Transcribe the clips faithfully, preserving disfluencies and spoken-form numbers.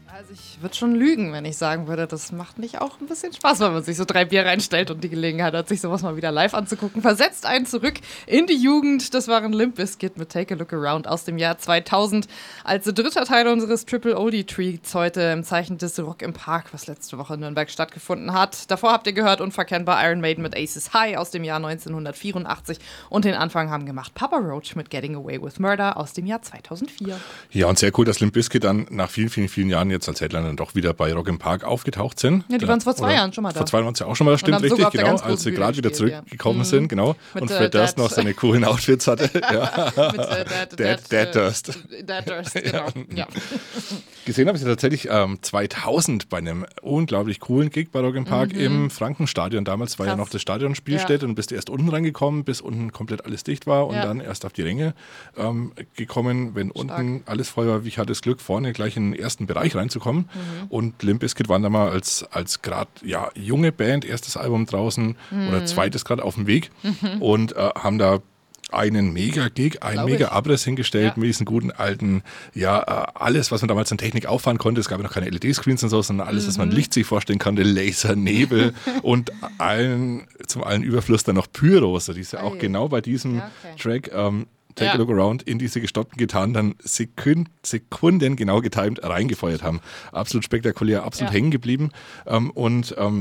Also ich würde schon lügen, wenn ich sagen würde, das macht nicht auch ein bisschen Spaß, wenn man sich so drei Bier reinstellt und die Gelegenheit hat, sich sowas mal wieder live anzugucken. Versetzt einen zurück in die Jugend. Das waren Limp Bizkit mit Take a Look Around aus dem Jahr zweitausend. Als dritter Teil unseres Triple Oldie Treats heute im Zeichen des Rock im Park, was letzte Woche in Nürnberg stattgefunden hat. Davor habt ihr gehört Unverkennbar Iron Maiden mit Aces High aus dem Jahr neunzehnhundertvierundachtzig. Und den Anfang haben gemacht Papa Roach mit Getting Away with Murder aus dem Jahr zweitausendvier. Ja, und sehr cool, dass Limp Bizkit dann nach vielen, vielen, vielen Jahren jetzt als Headliner dann doch wieder bei Rock im Park aufgetaucht sind. Ja, die genau. waren vor zwei Oder Jahren schon mal da. Vor zwei Jahren waren sie auch schon mal da, stimmt richtig, genau, als sie gerade wieder gespielt, zurückgekommen ja. sind, genau. Mit, und äh, Fred Durst Dad- noch seine coolen Outfits hatte. ja. Mit äh, Dad, Dad, Dad, Dad Durst. äh, Dad Durst, genau. Ja. Gesehen habe ich sie tatsächlich ähm, zweitausend bei einem unglaublich coolen Gig bei Rock im Park mhm. im Frankenstadion. Damals war Krass. ja noch das Stadion Spielstätte Ja. und bist erst unten reingekommen, bis unten komplett alles dicht war und Ja. dann erst auf die Ränge ähm, gekommen, wenn Stark. unten alles voll war. Ich hatte das Glück, vorne gleich in den ersten Bereich reinzukommen. Mhm. Und Limp Bizkit waren da mal als, als gerade ja, junge Band, erstes Album draußen Mhm. oder zweites gerade auf dem Weg und äh, haben da einen Mega-Gig, einen Glaub ich. Mega-Abriss hingestellt Ja. mit diesen guten alten, ja, äh, alles, was man damals an Technik auffahren konnte. Es gab ja noch keine L E D-Screens und so, sondern alles, was man Licht sich vorstellen konnte, Laser, Nebel und allen, zum allen Überfluss dann noch Pyros, die ist ja auch Ei. genau bei diesem Ja, okay. Track ähm, Take Ja. a Look Around in diese gestoppten Gitarren dann Sekund, Sekunden genau getimed reingefeuert haben. Absolut spektakulär, absolut Ja. hängen geblieben ähm, und ähm,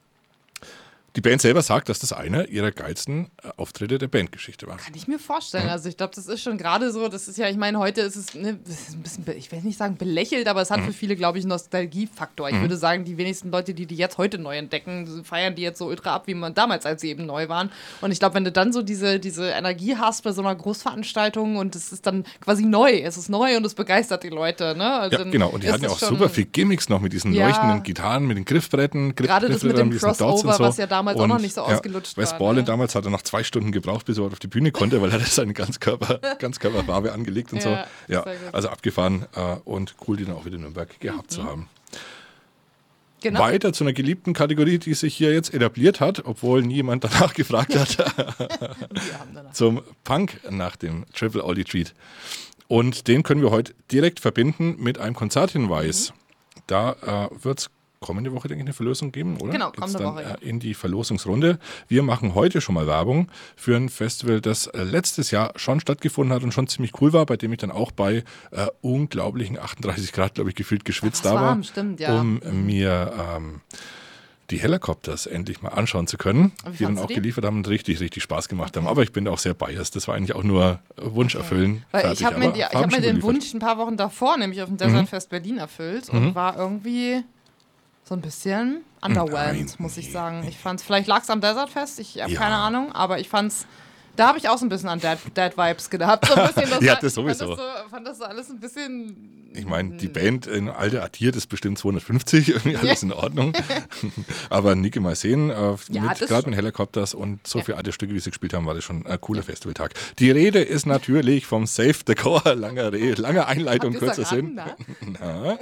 die Band selber sagt, dass das einer ihrer geilsten äh, Auftritte der Bandgeschichte war. Kann ich mir vorstellen. Also ich glaube, das ist schon gerade so, das ist ja, ich meine, heute ist es, ne, das ist ein bisschen, be- ich will nicht sagen belächelt, aber es hat für viele, glaube ich, einen Nostalgiefaktor. Ich würde sagen, die wenigsten Leute, die die jetzt heute neu entdecken, feiern die jetzt so ultra ab, wie man damals, als sie eben neu waren. Und ich glaube, wenn du dann so diese, diese Energie hast bei so einer Großveranstaltung und es ist dann quasi neu, es ist neu und es begeistert die Leute. Ne? Also Ja, dann genau. Und die ist hatten ja es auch schon- super viel Gimmicks noch mit diesen Ja. leuchtenden Gitarren, mit den Griffbretten. Griff, Gerade das mit dem Griffbrettern, diesen Dots Crossover, und so. was ja damals auch und, noch nicht so ausgelutscht Wes war, Borland ne? damals hat er noch zwei Stunden gebraucht, bis er auf die Bühne konnte, weil er seine Ganzkörper, Ganzkörperfarbe angelegt und Ja, so. Ja, sehr gut. also abgefahren äh, und cool, die dann auch wieder in Nürnberg gehabt zu haben. Genau. Weiter zu einer geliebten Kategorie, die sich hier jetzt etabliert hat, obwohl niemand danach gefragt hat. Wir haben danach. Zum Punk nach dem Triple Oldie Treat. Und den können wir heute direkt verbinden mit einem Konzerthinweis. Mhm. Da äh, wird es kommende Woche, denke ich, eine Verlosung geben, oder? Genau, Geht's kommende dann, Woche, ja. äh, in die Verlosungsrunde. Wir machen heute schon mal Werbung für ein Festival, das äh, letztes Jahr schon stattgefunden hat und schon ziemlich cool war, bei dem ich dann auch bei äh, unglaublichen achtunddreißig Grad, glaube ich, gefühlt geschwitzt Ja, da war's war, warm, stimmt, ja. um mir ähm, die Helicopters endlich mal anschauen zu können, Und wie die dann fandst auch du die? geliefert haben und richtig, richtig Spaß gemacht haben. Aber ich bin da auch sehr biased. Das war eigentlich auch nur Wunsch erfüllen. Weil fertig. ich habe mir, Aber die, ich haben hab mir schon den geliefert. Wunsch ein paar Wochen davor, nämlich auf dem Desertfest Berlin erfüllt und war irgendwie so ein bisschen underwhelmed, Nein, muss ich nee, sagen. Ich fand's, vielleicht lag es am Desertfest, ich habe Ja. keine Ahnung, aber ich fand's, da habe ich auch so ein bisschen an Dead, Dead Vibes gehabt. So ein bisschen, das Ja, war- das sowieso. Ich fand das, so, fand das so alles ein bisschen... Ich meine, die Band in Alter addiert ist bestimmt zweihundertfünfzig, irgendwie alles in Ordnung. Aber Nicke mal sehen, äh, Ja, mit das gerade schon. mit Helicopters und so Ja. viele alte Stücke, wie sie gespielt haben, war das schon ein cooler Festivaltag. Die Rede ist natürlich vom Save the Core, langer, Re lange Einleitung, Habt ihr's kurzer Sinn. erraten, Na?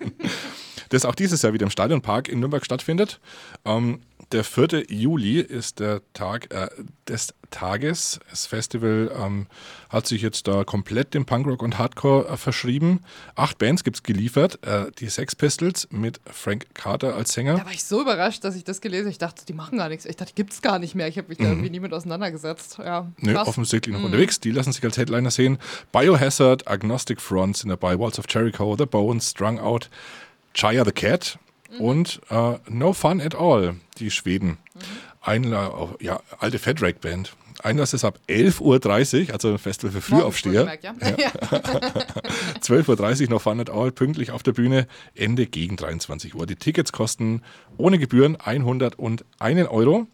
Das auch dieses Jahr wieder im Stadionpark in Nürnberg stattfindet. Ähm, der vierte Juli ist der Tag äh, des Tages. Das Festival ähm, hat sich jetzt da komplett dem Punkrock und Hardcore äh, verschrieben. Acht Bands gibt es geliefert. Äh, die Sex Pistols mit Frank Carter als Sänger. Da war ich so überrascht, dass ich das gelesen habe. Ich dachte, die machen gar nichts. Ich dachte, die gibt es gar nicht mehr. Ich habe mich da irgendwie nie mit auseinandergesetzt. Ja, Nö, krass. offensichtlich noch unterwegs. Die lassen sich als Headliner sehen. Biohazard, Agnostic Front sind dabei, Walls of Jericho, The Bones, Strung Out, Chaya the Cat und äh, No Fun at All, die Schweden. Einla ja, alte Fat Wreck Band. Einlass ist ab elf Uhr dreißig, also ein Festival für Frühaufsteher. Morgens wohlgemerkt, ja. zwölf Uhr dreißig No Fun at All, pünktlich auf der Bühne, Ende gegen dreiundzwanzig Uhr. Die Tickets kosten ohne Gebühren hunderteins Euro.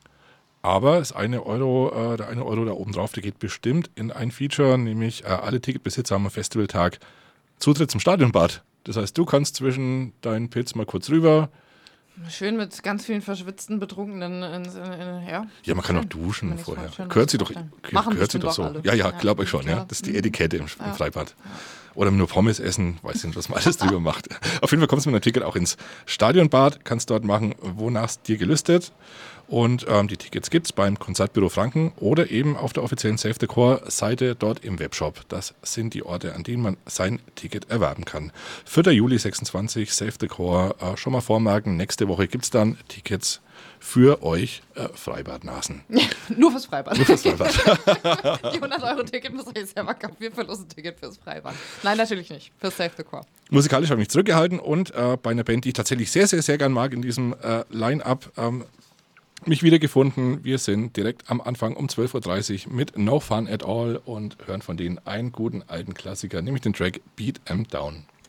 Aber das eine Euro, äh, der eine Euro da oben drauf, der geht bestimmt in ein Feature, nämlich äh, alle Ticketbesitzer haben am Festivaltag Zutritt zum Stadionbad. Das heißt, du kannst zwischen deinen Pits mal kurz rüber, Schön mit ganz vielen verschwitzten, betrunkenen, in, in, in, ja. Ja, man kann auch duschen vorher. Gehört sie doch, gehört sie doch so. Alle. Ja, ja, glaube ich schon. Ja. Das ist die Etikette im, im ja. Freibad. Ja. Oder nur Pommes essen, weiß nicht, was man alles drüber macht. Auf jeden Fall kommst du mit einem Ticket auch ins Stadionbad, kannst dort machen, wonach es dir gelüstet. Und ähm, die Tickets gibt es beim Konzertbüro Franken oder eben auf der offiziellen Save the Core-Seite dort im Webshop. Das sind die Orte, an denen man sein Ticket erwerben kann. vierter Juli sechsundzwanzig, Save the Core. Äh, schon mal vormerken, nächste Woche gibt es dann Tickets für euch äh, Freibadnasen. Nur fürs Freibad. Nur fürs Freibad. Die hundert Euro Ticket müsst ihr selber kaufen. Wir verlosen Ticket fürs Freibad. Nein, natürlich nicht. Für Save the Core. Musikalisch habe ich mich zurückgehalten und äh, bei einer Band, die ich tatsächlich sehr, sehr, sehr gern mag in diesem äh, Line-Up, ähm, mich wiedergefunden. Wir sind direkt am Anfang um zwölf Uhr dreißig mit No Fun at All und hören von denen einen guten alten Klassiker, nämlich den Track Beat 'em Down.